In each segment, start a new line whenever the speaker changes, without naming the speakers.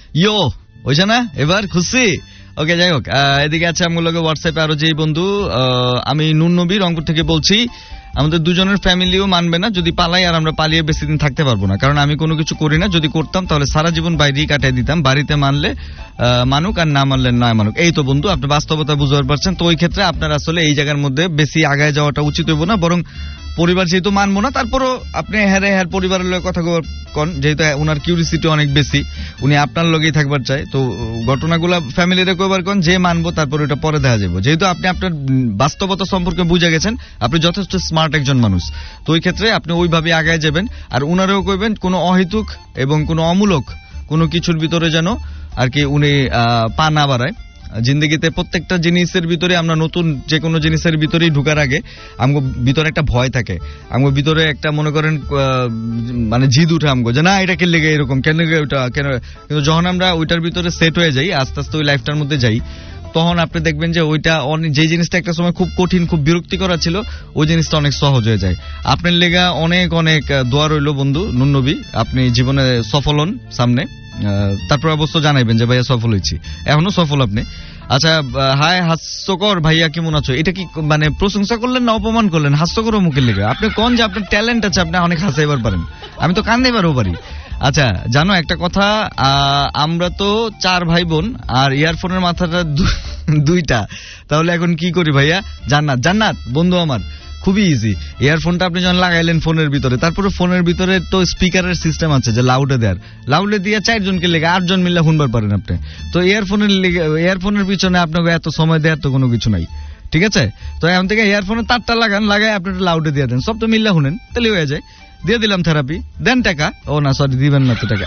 ইয়ো হয়েছে না এবার খুশি? ওকে যাই হোক, এদিকে আছে আমগুলোকে হোয়াটসঅ্যাপে আরো যেই বন্ধু, আমি নুন নবী রংপুর থেকে বলছি। আমাদের দুজনের ফ্যামিলিও মানবে না যদি পালাই, আর আমরা পালিয়ে বেশি দিন থাকতে পারবো না, কারণ আমি কোনো কিছু করি না। যদি করতাম তাহলে সারা জীবন বাইরেই কাটিয়ে দিতাম। বাড়িতে মানলে মানুক, আর না মানলে না মানুক। এই তো বন্ধু, আপনি বাস্তবতা বুঝতে পারছেন। তো ওই ক্ষেত্রে আপনার আসলে এই জায়গার মধ্যে বেশি আগায় যাওয়াটা উচিত হইব না, বরং পরিবার যেহেতু মানবো না, তারপরও আপনি হ্যার পরিবারের লোক কথা কন, যেহেতু ওনার কিউরিসিটি অনেক বেশি, উনি আপনার লগেই থাকবার চায়। তো ঘটনাগুলা ফ্যামিলিরে কইবার কোন যে মানবো, তারপর ওটা পরে দেখা যাবে। যেহেতু আপনি আপনার বাস্তবতা সম্পর্কে বুঝে গেছেন, আপনি যথেষ্ট স্মার্ট একজন মানুষ, তো ওই ক্ষেত্রে আপনি ওইভাবে আগায় যাবেন। আর উনারেও কইবেন কোনো অহেতুক এবং কোনো অমূলক কোনো কিছুর ভিতরে যেন আর কি উনি পা না বাড়ায়। জিন্দগিতে প্রত্যেকটা জিনিসের ভিতরে আমরা নতুন যে কোনো জিনিসের ভিতরেই ঢুকার আগে আমগো ভিতরে একটা ভয় থাকে, আমগো ভিতরে একটা মনে করেন মানে জিদ উঠে আমগো যে না এটা কেন লেগে এরকম, কেন লেগে ওইটা কেন। কিন্তু যখন আমরা ওইটার ভিতরে সেট হয়ে যাই, আস্তে আস্তে ওই লাইফটার মধ্যে যাই, তখন আপনি দেখবেন যে ওইটা যে জিনিসটা একটা সময় খুব কঠিন, খুব বিরক্তিকর ছিল, ওই জিনিসটা অনেক সহজ হয়ে যায়। আপনার লেগা অনেক অনেক দোয়া রইল বন্ধু নুন নবী, আপনি জীবনে সফল হন সামনে। তারপর অবশ্য জানাইবেন যে ভাইয়া সফল হয়েছি, এখনো সফল আপনি। আচ্ছা, হাই হাস্যকর ভাইয়া কেমন আছো? এটা কি মানে প্রশংসা করলেন না অপমান করলেন? হাস্যকর মুখের লেগে আপনি কোন যে আপনার ট্যালেন্ট আছে, আপনি অনেক হাসাইবার পারেন, আমি তো কান্দাইবারও পারি। আচ্ছা জানো একটা কথা, আমরা তো 4 ভাই বোন, আর ইয়ারফোনের মাথাটা 2টা, তাহলে এখন কি করি ভাইয়া? জান্নাত বন্ধু আমার, খুবই ইজি। ইয়ারফোনটা আপনি যখন লাগাইলেন ফোনের ভিতরে, তারপরে ফোনের ভিতরে তো স্পিকারের সিস্টেম আছে যে লাউডে দিয়ে 4 জনকে লেগে 8 জন মিলে শুনবার পারেন আপনি। তো ইয়ারফোনের পিছনে আপনাকে এত সময় দেওয়ার তো কোনো কিছু নাই, ঠিক আছে? তো এখন থেকে ইয়ারফোনের তারটা লাগাই আপনি লাউডে দিয়ে দেন, সব তো মিল্লা শুনেন, তাহলে হয়ে যায়। দিয়ে দিলাম থেরাপি, দেন টাকা। ও না সরি, দিবেন না তো টাকা,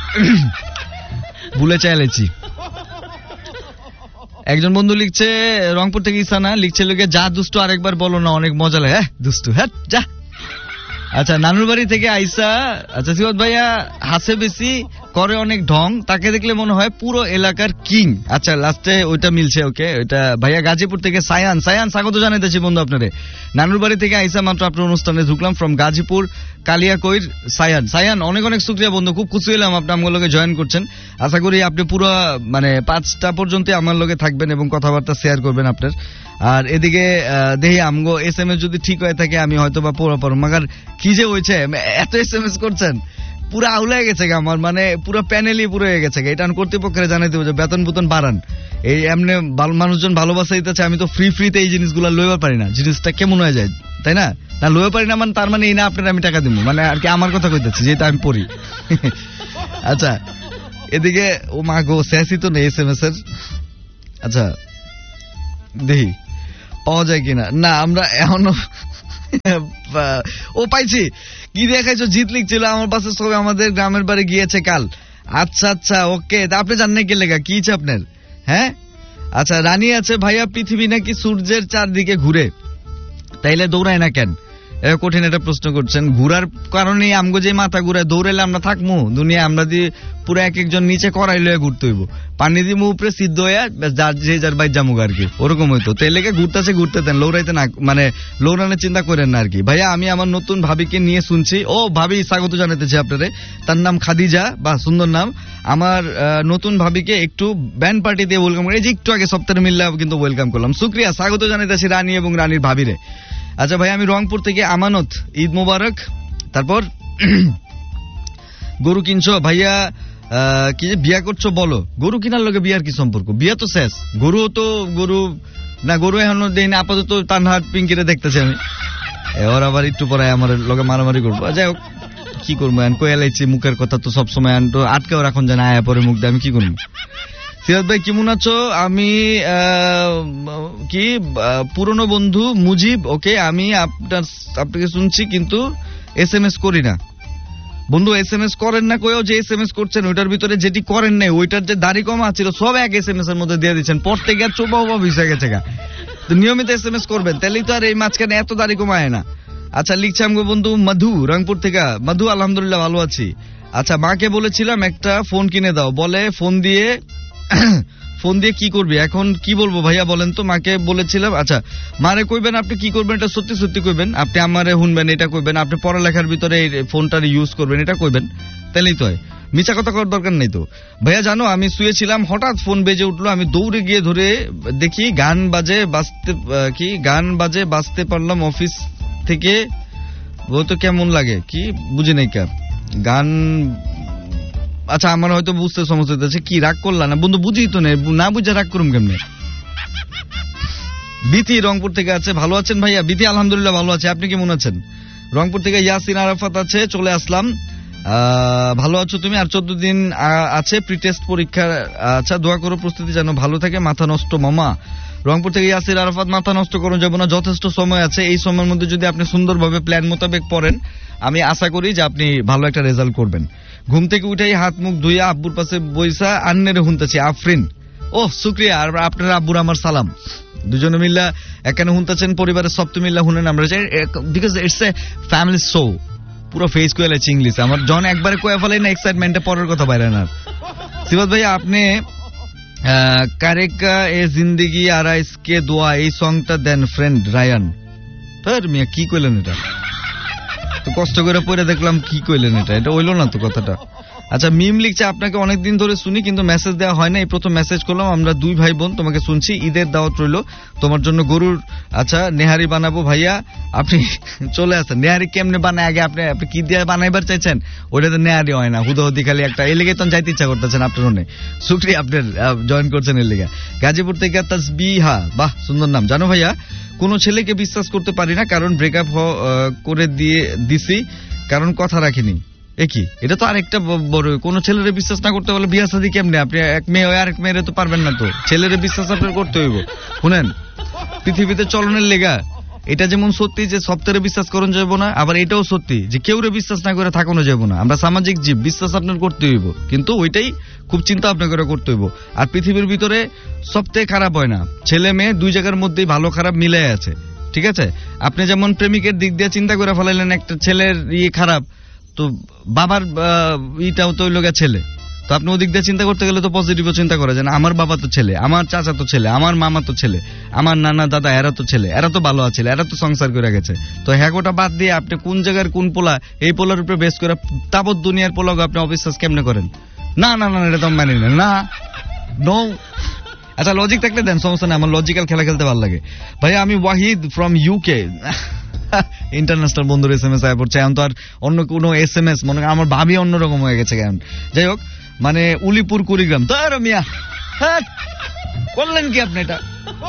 ভুলে চাইলেছি। একজন বন্ধু লিখছে রংপুর থেকে ইসানা, লিখছে লোকে যা দুষ্টু আরেকবার বলো না, অনেক মজা লাগে। হ্যাঁ দুষ্টু, হ্যাঁ যা। আচ্ছা নানুর বাড়ি থেকে আইসা, আচ্ছা সিওত ভাইয়া হাসে বেশি, করে অনেক ঢং, তাকে দেখলে মনে হয় পুরো এলাকার কিং। আচ্ছা লাস্টে ওইটা মিলছে, ওকে ওইটা ভাইয়া। গাজীপুর থেকে সায়ান স্বাগত জানাইতেছি বন্ধু আপনারে। নানুর বাড়ি থেকে আইসা মাত্র আপনার অনুষ্ঠানে ঢুকলাম, ফ্রম গাজীপুর কালিয়াকৈর। সায়ান অনেক অনেক শুকরিয়া বন্ধু, খুব খুশি হলাম আপনি আমার লগে জয়েন করছেন। আশা করি আপনি পুরো মানে 5টা পর্যন্ত আমার লগে থাকবেন এবং কথাবার্তা শেয়ার করবেন আপনার। আর এদিকে দেখি আমগো SMS যদি ঠিক হয়ে থাকে আমি হয়তো বা পড়া মাগার কি যে হয়েছে, এত SMS করছেন, পুরো আউলায় গেছে আমার, মানে পুরো প্যানেলই পুরো হয়ে গেছে। এটা কর্তৃপক্ষের জানাই দেবো যে বেতন বাড়ান। এই এমনি মানুষজন ভালোবাসা দিতেছে, আমি তো ফ্রিতে এই জিনিসগুলো লইবার পারি না, জিনিসটা কেমন হয়ে যায় তাই না? লইবার পারি না মানে তার মানে এই না আপনার আমি টাকা দিব, মানে আর কি আমার কথা কইতেছি যেটা আমি পড়ি। আচ্ছা এদিকে ও মা গো শেষই তো নেই SMS এর। আচ্ছা দেখি পাওয়া যায় কিনা, না আমরা এখনো ও পাইছি। কি দেখাইছো? জিত লিখছিল আমার পাশে, সবাই আমাদের গ্রামের বাড়ি গিয়েছে কাল। আচ্ছা ওকে, আপনি জানেন কি লেখা, কি ইচ্ছে আপনার? হ্যাঁ আচ্ছা রানী আছে ভাইয়া, পৃথিবী নাকি সূর্যের চারদিকে ঘুরে, তাইলে দৌড়ায় না কেন? কঠিন একটা প্রশ্ন করছেন। ঘুরার কারণে আমগো যে মাথা ঘুরায়, দৌড়াইলে আমরা থাকবো দুনিয়া? আমরা দিয়ে পুরো একজন নিচে করাই লয়ে ঘুরতে হইব, পানি দিয়ে উপরে সিদ্ধ হইয়া যার বাইর জামুক আর কি, ওরকম হইতো। তো এর লেগে ঘুরতে দেন, লৌড়াইতে না, মানে লৌড়ানোর চিন্তা করেন না আর কি। ভাইয়া আমি আমার নতুন ভাবিকে নিয়ে শুনছি। ও ভাবি স্বাগত জানাতেছি আপনারে, তার নাম খাদিজা, বা সুন্দর নাম। আমার নতুন ভাবিকে একটু ব্যান্ড পার্টি দিয়ে ওয়েলকাম করে, এই যে একটু আগে সপ্তাহে মিললে কিন্তু ওয়েলকাম করলাম। শুক্রিয়া, স্বাগত জানাতেছি রানী এবং রানীর ভাবিরে। আচ্ছা ভাই আমি রংপুর থেকে আমানত, ঈদ মোবারক। তারপর গরু কিনছো ভাইয়া, কি যে বিয়া করছো বলো? গরু কিনার লগে বিয়ার কি সম্পর্ক? বিয়া তো শেষ, গরু না গরু এখনো দেই না আপাতত। তানহাট পিঙ্কিরে দেখতেছি আমি, এবার আবার একটু পরে আমার লগে মারামারি করবো। যাই হোক কি করবো, কয়ে লাইছি মুখের কথা তো সবসময় আটকেও রাখুন যায় না, আয়া পরে মুখ দিয়ে আমি কি করবো। সিরাজ ভাই কেমন আছো? আমি পুরনো বন্ধু মুজিব, ওকে আমি আপনাকে শুনছি কিন্তু SMS করি না। বন্ধু SMS করেন না কয়েও যে SMS করছেন ওইটার ভিতরে যেটি করেন নাই, ওইটার যে দাড়ি কমা ছিল সব এক SMS এর মধ্যে দিয়ে দিচ্ছেন, পর থেকে আর চোপা ভিসে গেছে গা। তো নিয়মিত SMS করবেন, তাহলেই তো আর এই মাঝখানে এত দাড়ি কমায় না। আচ্ছা লিখছে আমগো বন্ধু মধু রংপুর থেকে। মধু আলহামদুলিল্লাহ ভালো আছি। আচ্ছা মাকে বলেছিলাম একটা ফোন কিনে দাও, বলে ফোন দিয়ে কি করবি এখন, কি বলবো ভাইয়া বলেন তো। মাকে বলেছিলাম, আচ্ছা মারে কইবেন আপনি কি করবেন এটা সত্যি সত্যি কইবেন, আপনি আমারে শুনবেন এটা কইবেন, আপনি পড়ালেখার ভিতরে এই ফোনটার ইউজ করবেন এটা কইবেন, তাহলেই তো হয়, মিছা কথা করার দরকার নেই তো। ভাইয়া জানো আমি শুয়েছিলাম, হঠাৎ ফোন বেজে উঠলো, আমি দৌড়ে গিয়ে ধরে দেখি গান বাজে বাজতে পারলাম অফিস থেকে। বলতো কেমন লাগে কি বুঝি নাই কার গান, আচ্ছা আমার হয়তো বুঝতে সমস্যা হচ্ছে, কি রাগ করলা না বন্ধু, বুঝি তো না বুঝে রাগ করুম কেমনে। বিথি রংপুর থেকে আছে, ভালো আছেন ভাইয়া? বিথি আলহামদুলিল্লাহ ভালো আছে, আপনি কেমন আছেন? রংপুর থেকে ইয়াসিন আরাফাত আছে, চলে আসলাম। ভালো আছো তুমি? আর 14 দিন আছে প্রি টেস্ট পরীক্ষা, আচ্ছা দোয়া করো প্রস্তুতি যেন ভালো থাকে। মাথা নষ্ট মামা রংপুর থেকে ইয়াসির আরাফাত, মাথা নষ্ট করো যাব না, যথেষ্ট সময় আছে, এই সময়ের মধ্যে যদি আপনি সুন্দরভাবে প্ল্যান মোতাবেক পড়েন আমি আশা করি যে আপনি ভালো একটা রেজাল্ট করবেন। ঘুম থেকে উঠেই হাত মুখ ধুইয়া আব্বুর পাশে বইসা আন্নের হুনতেছি আফরিন, ও শুক্রিয়া, আর আপনার আব্বুর আমার সালাম। দুজনে মিল্লা এখানে হুনতেছেন, পরিবারের সব মিল্লা হুনেন আমরা, because it's a family show. পুরো ফেস কোয়েল আছে ইংলিশ আমার, জন একবারে কোয়া ফেলে না এক্সাইটমেন্টে পরের কথা বাইরে না। সিবাত ভাইয়া আপনি কারেকা এ জিন্দেগি আর ইসকে দোয়া এই সংটা দেন ফ্রেন্ড রায়ান। তার মিয়া কি কইলেন এটা, তো কষ্ট করে পড়ে দেখলাম কি কইলেন এটা হইলো না তো কথাটা। আচ্ছা মিম লিখছে, আপনাকে অনেকদিন ধরে শুনি কিন্তু মেসেজ দেওয়া হয় না, এই প্রথম মেসেজ করলাম, আমরা দুই ভাই বোন তোমাকে শুনছি, ঈদের দাওয়াত রইল তোমার জন্য গরুর, আচ্ছা নেহারি বানাবো ভাইয়া, আপনি চলে আসেন। নেহারি কেমনে বানায় আগে আপনি কি দিয়ে বানাইবার চাইছেন, ওইটাতে নেহারি হয় না, হুদোহুদি খালি একটা, এই লেগে তো যাইতে ইচ্ছা করতেছেন আপনার মনে। শুক্রিয়া আপনার জয়েন করছেন এর লেগে। গাজীপুর থেকে তাসবিহা, বাহ সুন্দর নাম। জানো ভাইয়া কোনো ছেলেকে বিশ্বাস করতে পারি না, কারণ ব্রেকআপ করে দিছি কারণ কথা রাখিনি। একই এটা তো আরেকটা বড়, কোন ছেলেরে বিশ্বাস না করতে বলে বিয়া শাদী কেমনে, আপনি এক মেয়ে হয় আরেক মেয়েরে তো পারবেন না, তো ছেলেরে বিশ্বাস আপনার করতে হইব। শুনেন পৃথিবীতে চলনের লেগা এটা যেমন সত্যি যে সপ্তাহে বিশ্বাস করুন যাবো না, আবার এটাও সত্যি যে কেউরে বিশ্বাস না করে থাকানো যাবো না। আমরা সামাজিক জীব, বিশ্বাস আপনার করতে হইব, কিন্তু ওইটাই খুব চিন্তা আপনার করে করতে হইব। আর পৃথিবীর ভিতরে সবথেকে খারাপ হয় না, ছেলে মেয়ে দুই জায়গার মধ্যেই ভালো খারাপ মিলে আছে, ঠিক আছে? আপনি যেমন প্রেমিকের দিক দিয়ে চিন্তা করে ফেলাইলেন একটা ছেলের খারাপ, তো বাবার ইটাও তো লোকের ছেলে, তো আপনি ওদিক দিয়ে চিন্তা করতে গেলে তো পজিটিভ চিন্তা করা যায় না। আমার বাবা তো ছেলে, আমার চাচা তো ছেলে, আমার মামা তো ছেলে, আমার নানা দাদা এরা তো ছেলে, এরা তো ভালো আছে, এরা তো সংসার করে গেছে। তো হ্যাগোটা বাদ দিয়ে আপনি কোন জায়গার কোন পোলা, এই পোলার উপরে বেস করে তাবৎ দুনিয়ার পোলাকে আপনি অবিশ্বাস কেমনে করেন? না না না এটা তো মানি না, নো। আচ্ছা লজিক থাকলে দেন, সমস্যা নেই, আমার লজিক্যাল খেলা খেলতে ভালো লাগে। ভাই আমি ওয়াহিদ ফ্রম ইউকে, ইন্টারন্যাশনাল বন্ধুর SMS আয় পড়ছে। এখন তো আর অন্য কোনো SMS মনে হয় আমার ভাবি অন্যরকম হয়ে গেছে কেন। যাই হোক, মানে উলিপুর কুড়িগ্রাম, তার মিয়া করলেন কি আপনি এটা?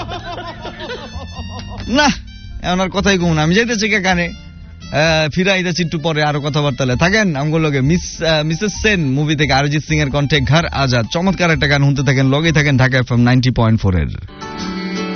না এখন আর কথাই কম না, আমি যাইতেছি গানে ফিরে আইতেছি একটু পরে, আরো কথাবার্তা থাকেন আমগুলোকে। মিসেস সেন মুভি থেকে অরিজিৎ সিং এর কণ্ঠে ঘর আজাদ, চমৎকার একটা গান শুনতে থাকেন, লগে থাকেন ঢাকা FM 90.4 এর।